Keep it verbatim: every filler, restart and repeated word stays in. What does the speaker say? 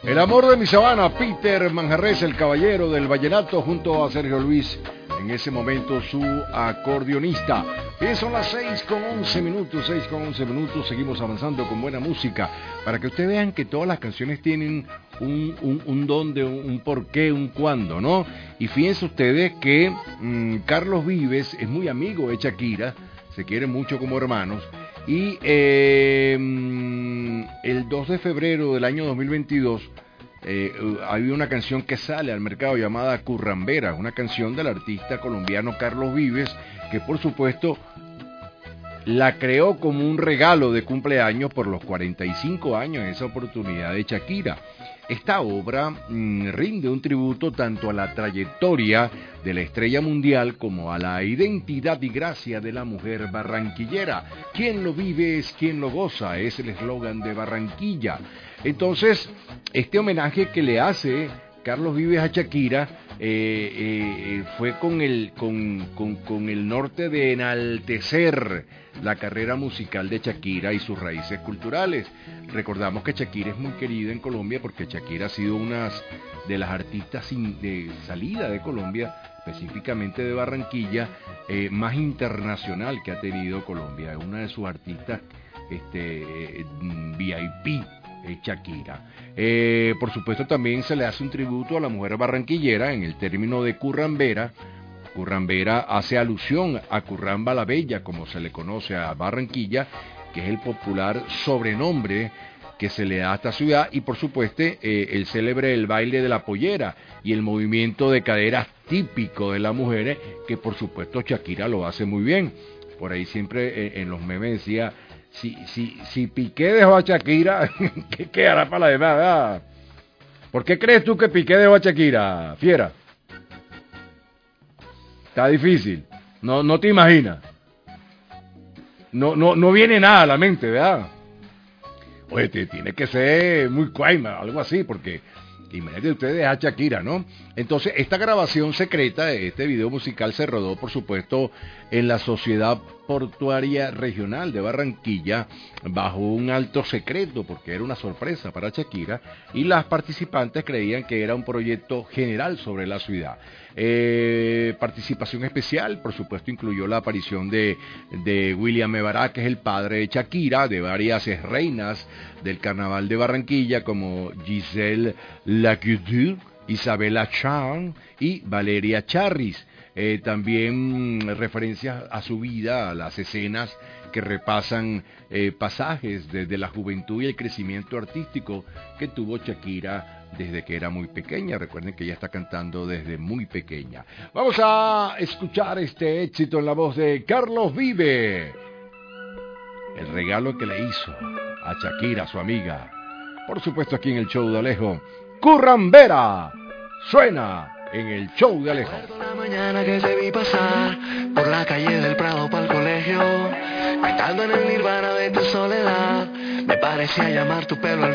El amor de mi sabana, Peter Manjarres, el caballero del vallenato, junto a Sergio Luis, en ese momento su acordeonista. Y son las seis con once minutos, seis con once minutos, seguimos avanzando con buena música, para que ustedes vean que todas las canciones tienen un, un, un dónde, un, un porqué, un cuándo, ¿no? Y fíjense ustedes que mmm, Carlos Vives es muy amigo de Shakira, se quieren mucho como hermanos, y eh, el dos de febrero del año dos mil veintidós eh, había una canción que sale al mercado llamada Currambera, una canción del artista colombiano Carlos Vives, que por supuesto la creó como un regalo de cumpleaños por los cuarenta y cinco años de esa oportunidad de Shakira. Esta obra mmm, rinde un tributo tanto a la trayectoria de la estrella mundial como a la identidad y gracia de la mujer barranquillera. Quien lo vive es quien lo goza, es el eslogan de Barranquilla. Entonces, este homenaje que le hace Carlos Vives a Shakira eh, eh, fue con el, con, con, con el norte de enaltecer la carrera musical de Shakira y sus raíces culturales. Recordamos que Shakira es muy querida en Colombia porque Shakira ha sido una de las artistas de salida de Colombia, específicamente de Barranquilla, eh, más internacional que ha tenido Colombia. Es una de sus artistas este, V I P. Shakira. Eh, por supuesto también se le hace un tributo a la mujer barranquillera en el término de currambera. Currambera hace alusión a Curramba la Bella, como se le conoce a Barranquilla, que es el popular sobrenombre que se le da a esta ciudad, y por supuesto eh, el célebre el baile de la pollera y el movimiento de caderas típico de las mujeres, que por supuesto Shakira lo hace muy bien. Por ahí siempre eh, en los memes decía: Si, si, si Piqué dejó a Shakira, ¿qué quedará para la demás? ¿Verdad? ¿Por qué crees tú que Piqué dejó a Shakira, fiera? Está difícil. No, no te imaginas. No, no, no viene nada a la mente, ¿verdad? Oye, te, tiene que ser muy cuaima, algo así, porque imagínate ustedes a Shakira, ¿no? Entonces, esta grabación secreta de este video musical se rodó, por supuesto, en la Sociedad Portuaria Regional de Barranquilla, bajo un alto secreto, porque era una sorpresa para Shakira, y las participantes creían que era un proyecto general sobre la ciudad. Eh, participación especial, por supuesto, incluyó la aparición de, de William Mebarak, que es el padre de Shakira, de varias reinas del carnaval de Barranquilla, como Giselle Lacouture, Isabella Chan y Valeria Charris. Eh, también referencias a su vida, a las escenas que repasan eh, pasajes desde la juventud y el crecimiento artístico que tuvo Shakira desde que era muy pequeña. Recuerden que ella está cantando desde muy pequeña. Vamos a escuchar este éxito en la voz de Carlos Vive, el regalo que le hizo a Shakira, su amiga. Por supuesto, aquí en el show de Alejo, Currambera suena en el show de Alejo. Recuerdo la mañana que te vi pasar por la calle del Prado para el colegio, cantando en el nirvana de tu soledad. Me parecía llamar tu pelo al